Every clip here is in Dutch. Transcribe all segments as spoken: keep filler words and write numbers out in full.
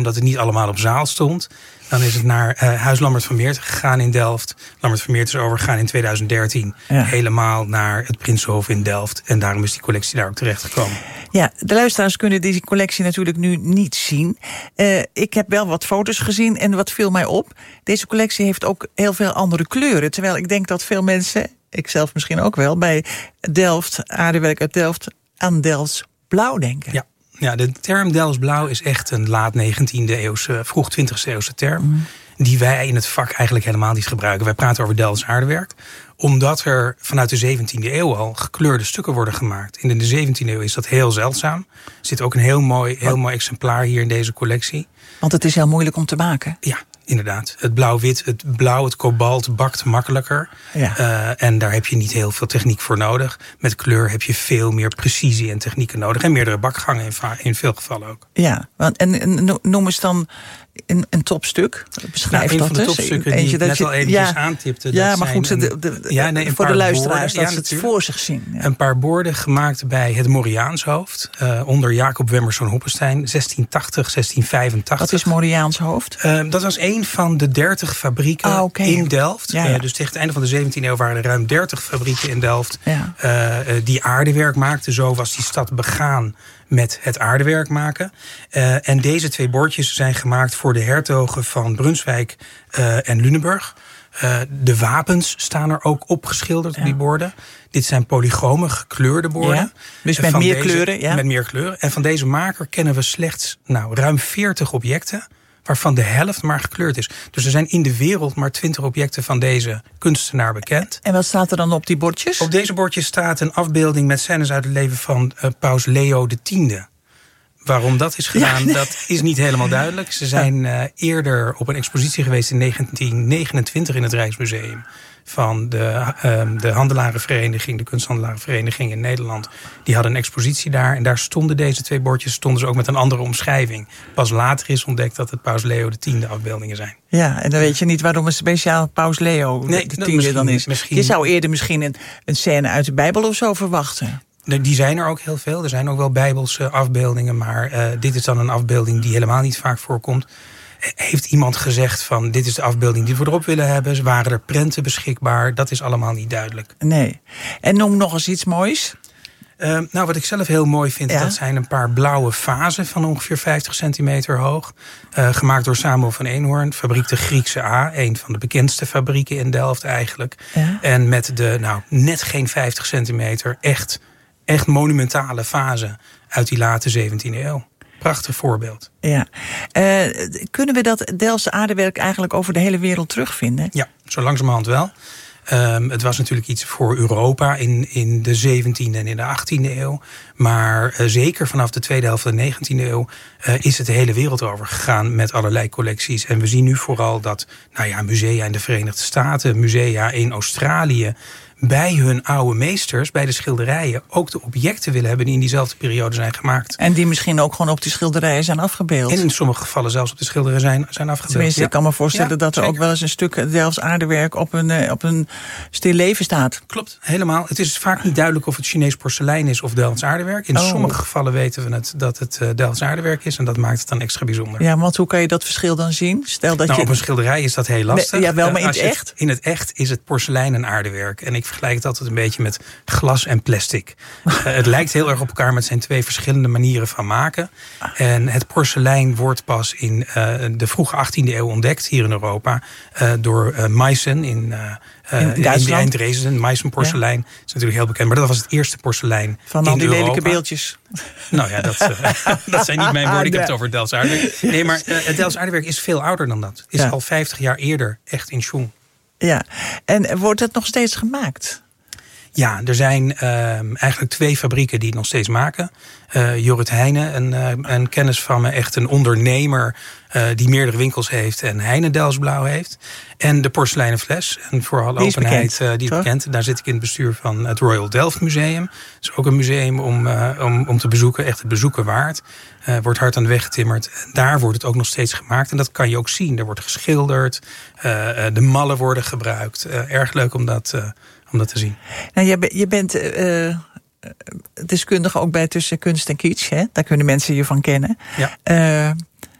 omdat het niet allemaal op zaal stond. Dan is het naar uh, Huis Lambert van Meert gegaan in Delft. Lambert van Meert is overgegaan in tweeduizend dertien ja. helemaal naar het Prinsenhof in Delft. En daarom is die collectie daar ook terechtgekomen. Ja, de luisteraars kunnen deze collectie natuurlijk nu niet zien. Uh, ik heb wel wat foto's gezien en wat viel mij op. Deze collectie heeft ook heel veel andere kleuren. Terwijl ik denk dat veel mensen, ik zelf misschien ook wel, bij Delft, aardewerk uit Delft, aan Delfts blauw denken. Ja. Ja, de term Delfts blauw is echt een laat negentiende eeuwse, vroeg twintigste eeuwse term. Mm. Die wij in het vak eigenlijk helemaal niet gebruiken. Wij praten over Delfts aardewerk. Omdat er vanuit de zeventiende eeuw al gekleurde stukken worden gemaakt. En in de zeventiende eeuw is dat heel zeldzaam. Er zit ook een heel mooi, heel mooi exemplaar hier in deze collectie. Want het is heel moeilijk om te maken. Ja, inderdaad. Het blauw-wit, het blauw, het kobalt bakt makkelijker. Ja. Uh, en daar heb je niet heel veel techniek voor nodig. Met kleur heb je veel meer precisie en technieken nodig. En meerdere bakgangen in, in veel gevallen ook. Ja, en, en noem eens dan een, een topstuk. Beschrijf nou, dat een van de dus. topstukken Eentje die ik net je, al eventjes ja, aantipte. Ja, dat maar goed, een, de, de, ja, nee, voor de luisteraars borden, dat ja, ze het voor zich zien. Ja. Een paar borden gemaakt bij het Moriaanshoofd. Uh, onder Jacob Wemmerson Hoppenstein. zestien tachtig, zestien vijfentachtig. Wat is Moriaanshoofd? Uh, dat was een van de dertig fabrieken ah, okay. in Delft. Ja, ja. Uh, dus tegen het einde van de zeventiende eeuw waren er ruim dertig fabrieken in Delft. Ja. Uh, uh, die aardewerk maakten. Zo was die stad begaan met het aardewerk maken. Uh, en deze twee bordjes zijn gemaakt voor de hertogen van Brunswijk uh, en Lunenburg. Uh, de wapens staan er ook opgeschilderd ja. op die borden. Dit zijn polygome gekleurde borden. Ja, dus met van meer deze, kleuren? Ja. Met meer kleuren. En van deze maker kennen we slechts nou, ruim veertig objecten, waarvan de helft maar gekleurd is. Dus er zijn in de wereld maar twintig objecten van deze kunstenaar bekend. En wat staat er dan op die bordjes? Op deze bordjes staat een afbeelding met scènes uit het leven van uh, paus Leo de Tiende. Waarom dat is gedaan, ja, nee. dat is niet helemaal duidelijk. Ze zijn uh, eerder op een expositie geweest in negentien negenentwintig in het Rijksmuseum. Van de, uh, de handelarenvereniging, de kunsthandelarenvereniging in Nederland. Die hadden een expositie daar. En daar stonden deze twee bordjes, stonden ze ook met een andere omschrijving. Pas later is ontdekt dat het paus Leo de Tiende afbeeldingen zijn. Ja, en dan weet je niet waarom een speciaal paus Leo nee, de Tiende dan is. Misschien... Je zou eerder misschien een, een scène uit de Bijbel of zo verwachten. Die zijn er ook heel veel. Er zijn ook wel bijbelse afbeeldingen. Maar uh, dit is dan een afbeelding die helemaal niet vaak voorkomt. Heeft iemand gezegd van dit is de afbeelding die we erop willen hebben? Waren er prenten beschikbaar? Dat is allemaal niet duidelijk. Nee. En noem nog eens iets moois. Uh, nou, wat ik zelf heel mooi vind, ja? dat zijn een paar blauwe vazen van ongeveer vijftig centimeter hoog. Uh, gemaakt door Samuel van Eenhoorn, fabriek de Griekse A. Een van de bekendste fabrieken in Delft eigenlijk. Ja? En met de, nou, net geen vijftig centimeter, echt, echt monumentale vazen uit die late zeventiende eeuw. Prachtig voorbeeld. Ja. Uh, kunnen we dat Delftse aardewerk eigenlijk over de hele wereld terugvinden? Ja, zo langzamerhand wel. Um, het was natuurlijk iets voor Europa in, in de zeventiende en in de achttiende eeuw. Maar uh, zeker vanaf de tweede helft van de negentiende eeuw uh, is het de hele wereld over gegaan met allerlei collecties. En we zien nu vooral dat nou ja, musea in de Verenigde Staten, musea in Australië, bij hun oude meesters, bij de schilderijen, ook de objecten willen hebben die in diezelfde periode zijn gemaakt. En die misschien ook gewoon op die schilderijen zijn afgebeeld. En in sommige gevallen zelfs op de schilderijen zijn, zijn afgebeeld. Tenminste, ja. ik kan me voorstellen ja, dat er zeker. ook wel eens een stuk Delfts aardewerk op een, op een stil leven staat. Klopt, helemaal. Het is vaak niet duidelijk of het Chinees porselein is of Delfts aardewerk. In oh. sommige gevallen weten we het, dat het uh, Delfts aardewerk is en dat maakt het dan extra bijzonder. Ja, want hoe kan je dat verschil dan zien? Stel dat nou, je... op een schilderij is dat heel lastig. Nee, ja, wel, maar in het echt? Het, in het echt is het porselein een aardewerk. En ik vergelijk het altijd een beetje met glas en plastic. uh, het lijkt heel erg op elkaar, maar het zijn twee verschillende manieren van maken. En het porselein wordt pas in uh, de vroege achttiende eeuw ontdekt hier in Europa uh, door uh, Meissen in, uh, in, in, in Eindrezen. Meissen porselein ja. is natuurlijk heel bekend, maar dat was het eerste porselein van in al die Europa. lelijke beeldjes. Nou ja, dat, uh, dat zijn niet mijn woorden. Ik heb het over het Delfts aardewerk. Nee, maar uh, het Delfts aardewerk is veel ouder dan dat. Het is ja. al vijftig jaar eerder echt in Schoen. Ja, en wordt het nog steeds gemaakt? Ja, er zijn uh, eigenlijk twee fabrieken die het nog steeds maken. Uh, Jorrit Heijne, een, uh, een kennis van me, echt een ondernemer uh, die meerdere winkels heeft en Heijne Delfts blauw heeft. En de porseleinen fles. En voor alle openheid, bekend, uh, die is toch? bekend. Daar zit ik in het bestuur van het Royal Delft Museum. Dat is ook een museum om, uh, om, om te bezoeken, echt het bezoeken waard. Uh, wordt hard aan de weg getimmerd. Daar wordt het ook nog steeds gemaakt. En dat kan je ook zien. Er wordt geschilderd. Uh, de mallen worden gebruikt. Uh, erg leuk om dat... Uh, om dat te zien. Nou, je, je bent uh, deskundige ook bij tussen kunst en kitsch. Hè? Daar kunnen mensen je van kennen. Ja. Uh,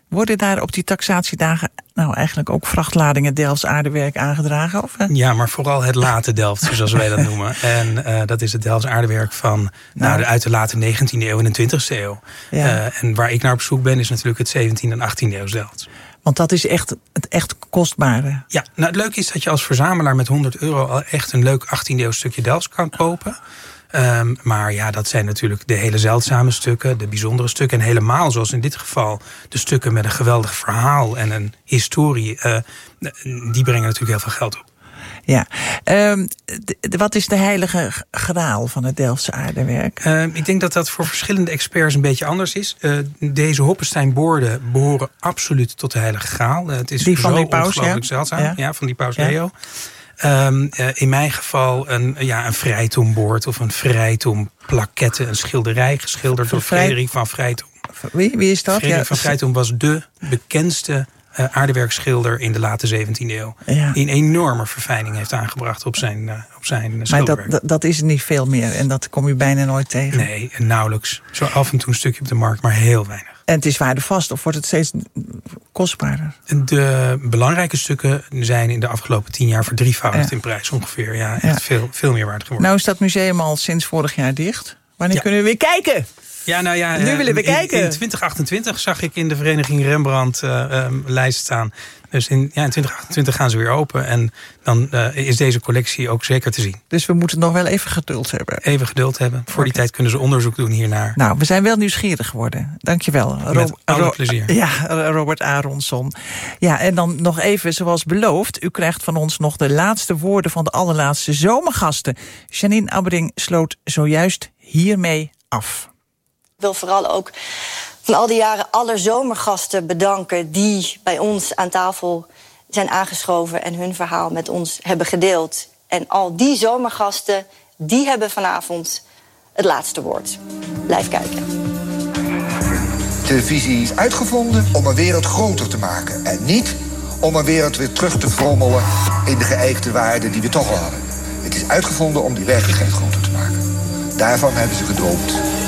Worden daar op die taxatiedagen nou eigenlijk ook vrachtladingen Delfts aardewerk aangedragen? Of, uh? Ja, maar vooral het late Delft, zoals wij dat noemen. En uh, dat is het Delfts aardewerk van nou, nou, de, uit de late negentiende eeuw en de twintigste eeuw. Ja. Uh, en waar ik naar op zoek ben is natuurlijk het zeventiende en achttiende eeuw Delft. Want dat is echt het echt kostbare. Ja, nou het leuke is dat je als verzamelaar met honderd euro al echt een leuk achttiende eeuw stukje Delfts kan kopen. Um, maar ja, dat zijn natuurlijk de hele zeldzame stukken, de bijzondere stukken. En helemaal zoals in dit geval de stukken met een geweldig verhaal en een historie. Uh, die brengen natuurlijk heel veel geld op. Ja, um, de, de, wat is de heilige graal van het Delftse aardewerk? Uh, ik denk dat dat voor verschillende experts een beetje anders is. Uh, deze Hoppenstein-borden behoren absoluut tot de heilige graal. Uh, het is die van zo die paus, ongelooflijk ja? zeldzaam. Ja. ja, van die paus ja. Leo. Um, uh, in mijn geval een, ja, een Vrijtombord of een Vrijtom plaquette, een schilderij geschilderd door Vrij... Frederik van Vrijtom. Wie, wie is dat? Frederik ja. van Vrijtom was de bekendste uh, aardewerkschilder in de late zeventiende eeuw. Ja. Die een enorme verfijning heeft aangebracht op zijn, uh, op zijn uh, schilderwerk. Maar dat, dat is niet veel meer en dat kom je bijna nooit tegen. Nee, nauwelijks. Zo af en toe een stukje op de markt, maar heel weinig. En het is waardevast of wordt het steeds kostbaarder? De belangrijke stukken zijn in de afgelopen tien jaar verdrievoudigd ja. in prijs ongeveer. Ja, echt ja. veel, veel meer waard geworden. Nou is dat museum al sinds vorig jaar dicht. Wanneer ja. kunnen we weer kijken? Ja, nou ja, nu willen we in, kijken. In twintig achtentwintig zag ik in de vereniging Rembrandt uh, um, lijst staan. Dus in, ja, in twintig achtentwintig gaan ze weer open. En dan uh, is deze collectie ook zeker te zien. Dus we moeten nog wel even geduld hebben. Even geduld hebben. Voor okay. die tijd kunnen ze onderzoek doen hiernaar. Nou, we zijn wel nieuwsgierig geworden. Dankjewel. Met Ro- alle Ro- plezier. Ja, Robert Aronson. Ja, en dan nog even zoals beloofd. U krijgt van ons nog de laatste woorden van de allerlaatste zomergasten. Janine Abberding sloot zojuist hiermee af. Ik wil vooral ook van al die jaren alle zomergasten bedanken die bij ons aan tafel zijn aangeschoven en hun verhaal met ons hebben gedeeld. En al die zomergasten, die hebben vanavond het laatste woord. Blijf kijken. Televisie is uitgevonden om een wereld groter te maken. En niet om een wereld weer terug te frommelen in de geëikte waarden die we toch al hadden. Het is uitgevonden om die werkelijkheid groter te maken. Daarvan hebben ze gedroomd.